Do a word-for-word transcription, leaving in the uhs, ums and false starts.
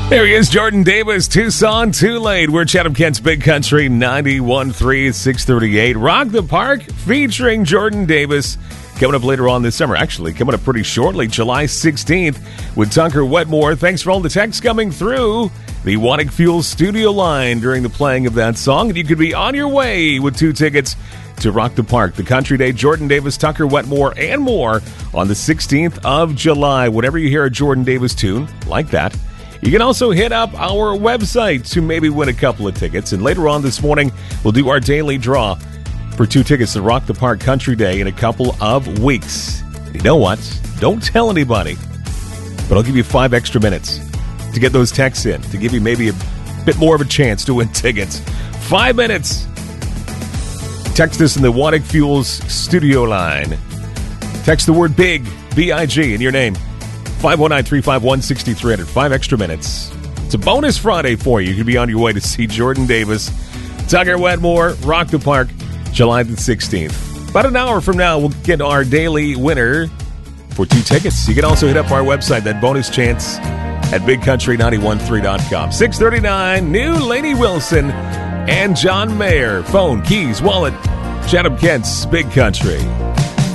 There he is, Jordan Davis, Tucson, Too Late. We're Chatham Kent's Big Country, ninety-one point three, six thirty-eight. Rock the Park, featuring Jordan Davis. Coming up later on this summer. Actually, coming up pretty shortly, July sixteenth, with Tucker Wetmore. Thanks for all the texts coming through the Watic Fuel studio line during the playing of that song. And you could be on your way with two tickets to Rock the Park, the Country Day, Jordan Davis, Tucker Wetmore, and more on the sixteenth of July. Whenever you hear a Jordan Davis tune like that, you can also hit up our website to maybe win a couple of tickets. And later on this morning, we'll do our daily draw for two tickets to Rock the Park Country Day in a couple of weeks. And you know what? Don't tell anybody, but I'll give you five extra minutes to get those texts in, to give you maybe a bit more of a chance to win tickets. Five minutes. Text us in the Watic Fuels studio line. Text the word BIG, B I G, in your name. five one nine, three five one, six three zero zero. Five extra minutes. It's a bonus Friday for you. You could be on your way to see Jordan Davis, Tucker Wetmore, Rock the Park, July the sixteenth. About an hour from now, we'll get our daily winner for two tickets. You can also hit up our website, that bonus chance, at big country nine one three dot com. six thirty-nine, new Lainey Wilson and John Mayer. Phone, keys, wallet, Chatham Kent's Big Country.